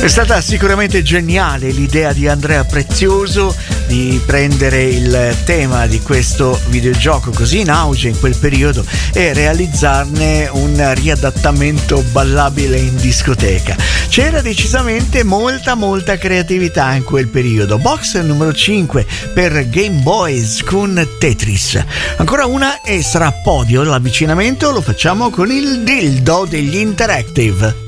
È stata sicuramente geniale l'idea di Andrea Prezioso di prendere il tema di questo videogioco così in auge in quel periodo e realizzarne un riadattamento ballabile in discoteca. C'era decisamente molta creatività in quel periodo. Box numero 5 per Game Boys con Tetris. Ancora una e sarà podio. L'avvicinamento lo facciamo con il dildo degli Interactive.